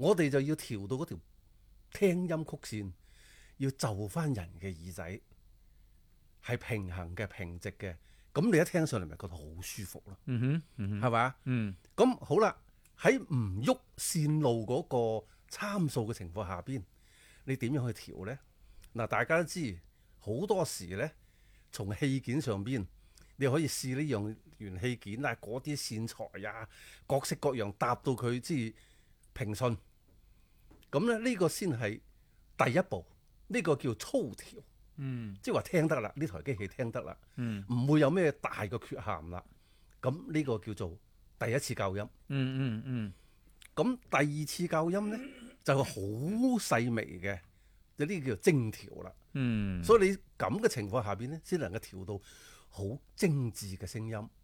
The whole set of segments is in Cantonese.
我哋就要調到嗰條聽音曲線，要就翻人嘅耳仔，係平衡嘅、平直嘅。咁你一聽上嚟咪覺得好舒服咯。係咪？咁好啦，喺唔喐線路嗰個參數嘅情況下邊，你點樣去調呢？嗱，大家都知好多時呢，從器件上邊你可以試呢樣元器件啊，嗰啲線材啊，各式各樣搭到佢即係平順。咁咧呢個先係第一步，呢個叫粗調。即係話聽得啦，呢台機器聽得啦，唔會有咩大嘅缺陷啦。咁呢個叫做第一次校音。咁第二次校音呢，就係好細微嘅，有啲叫做精調啦。所以你咁嘅情況下邊呢，先能夠調到好精緻嘅聲音。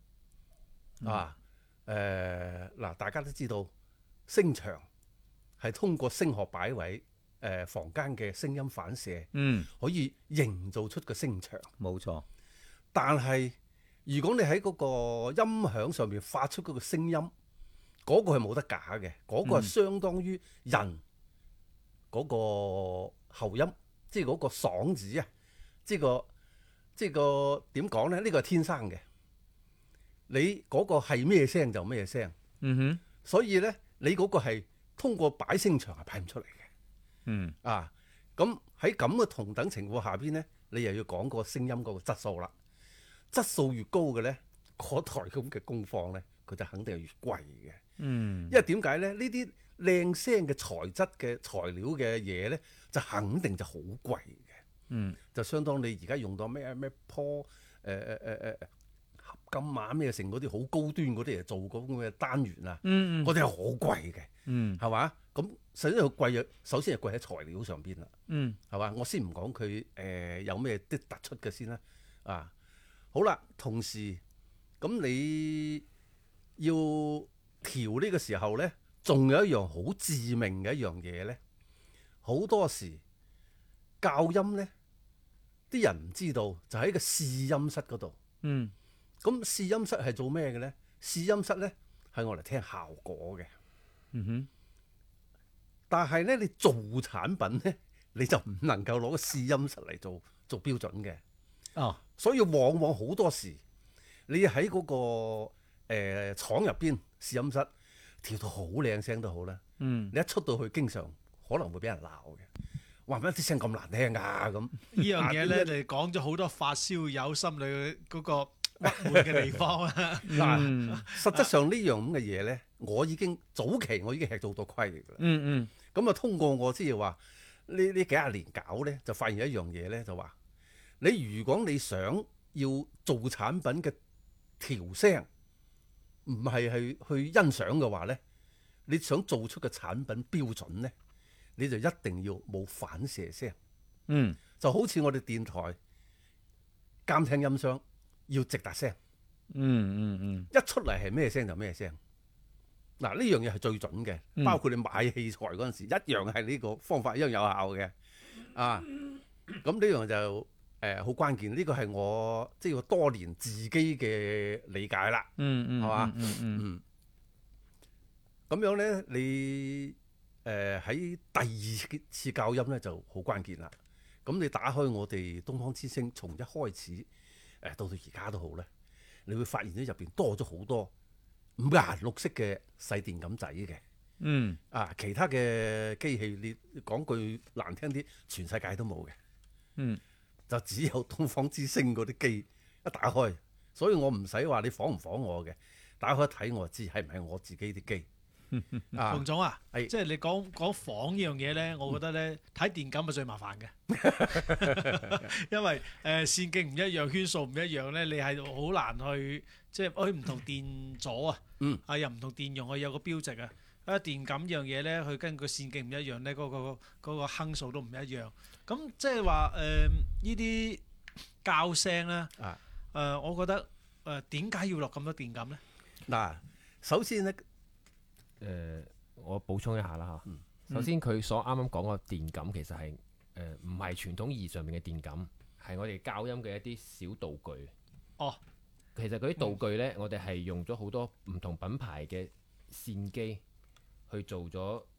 嗱，大家都知道聲場係通過聲學擺位。房間嘅聲音反射，可以營造出個聲場。 冇錯。 但係如果你喺嗰個音響上面發出嗰個聲音，嗰個係冇得假嘅，嗰個係相當於人嗰個喉音，即係嗰個嗓子啊，即係個點講咧？呢個係天生嘅。你嗰個係咩聲就咩聲。所以咧，你嗰個係通過擺聲場係擺唔出嚟嘅。咁喺咁嘅同等情況下邊呢，你又要講個聲音嗰個質素啦。質素越高嘅呢，嗰台咁嘅功放呢，佢就肯定係越貴嘅。因為點解呢？呢啲靚聲嘅材質嘅材料嘅嘢呢，就肯定就好貴嘅。就相當你而家用到咩坡合金啊咩成嗰啲好高端嗰啲嚟做嗰咁嘅單元啊，嗰啲係好貴嘅，係嘛？咁首先佢貴，首先係貴喺材料上邊啦，係嘛？我先唔講佢有咩啲突出嘅先啦。好啦，同時咁你要調呢個時候咧，仲有一樣好致命嘅一樣嘢咧，好多時校音咧，啲人唔知道，就喺個試音室嗰度。咁試音室係做咩嘅咧？試音室咧係我嚟聽效果嘅。但係咧，你做產品咧，你就唔能夠攞個試音室嚟做標準嘅。所以往往好多時，你喺嗰個廠入邊試音室調到好靚聲都好啦。你一出到去，經常可能會俾人鬧嘅。話乜啲聲咁難聽㗎咁？ 呢樣嘢咧，你講咗好多發燒友心裏嗰個鬱悶嘅地方啊！ 實質上呢樣咁嘅嘢咧，我已經早期我已經吃到好多虧嚟㗎啦。咁啊，通過我即係話呢幾廿年搞咧，就發現一樣嘢咧，就話你如果你想要做產品嘅調聲，唔係去欣賞嘅話咧，你想做出嘅產品標準咧，你就一定要冇反射聲。就好似我哋電台監聽音箱要直達聲。一出嚟係咩聲就咩聲。嗱，呢樣嘢係最準嘅，包括你買器材嗰陣時，一樣係呢個方法一樣有效嘅。咁呢樣就好關鍵，呢個係我即係我多年自己嘅理解啦。係嘛？咁樣咧，你喺第二次校音咧就好關鍵啦。咁你打開我哋東方之聲，從一開始到而家都好咧，你會發現咧入邊多咗好多五顏六色嘅細電感仔嘅。其他嘅機器你講句難聽啲，全世界都冇嘅。就只有東方之聲嗰啲機一打開，所以我唔使話你仿唔仿我嘅，打開一睇我就知係唔係我自己啲機。 馮總啊，即係你講仿呢樣嘢咧，我覺得咧睇電感係最麻煩嘅，因為線徑唔一樣，圈數唔一樣咧，你係好難去即係佢唔同電阻啊，又唔同電容，佢有個標值啊。電感呢樣嘢咧，佢跟個線徑唔一樣咧，嗰個亨數都唔一樣。咁即係話呢啲校聲咧，我覺得點解要落咁多電感咧？ 嗱，首先咧。 我補充一下啦嚇。首先佢所啱啱講個電感其實係唔係傳統意義上面嘅電感，係我哋校音嘅一啲小道具。其實嗰啲道具呢，我哋係用咗好多唔同品牌嘅線機去做咗